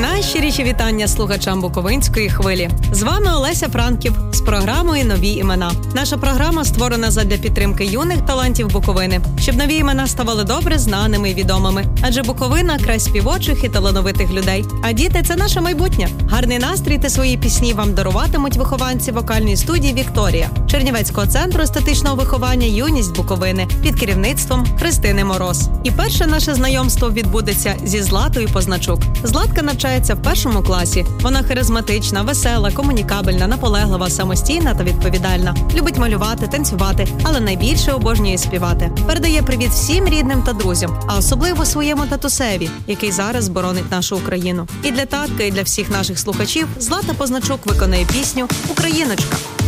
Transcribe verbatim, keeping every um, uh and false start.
Найщиріші вітання слухачам Буковинської хвилі. З вами Олеся Франків з програмою «Нові імена». Наша програма створена задля підтримки юних талантів Буковини, щоб нові імена ставали добре знаними і відомими. Адже Буковина – край співочих і талановитих людей. А діти – це наше майбутнє. Гарний настрій та свої пісні вам даруватимуть вихованці вокальної студії «Вікторія» Чернівецького центру естетичного виховання «Юність Буковини» під керівництвом Христини Мороз. І перше наше знайомство відбудеться зі Златою Позначук. Златка навчається в першому класі. Вона харизматична, весела, комунікабельна, наполеглива, самостійна та відповідальна. Любить малювати, танцювати, але найбільше обожнює співати. Передає привіт всім рідним та друзям, а особливо своєму татусеві, який зараз боронить нашу Україну. І для татка, і для всіх наших слухачів Злата Позначук виконує пісню «Україночка».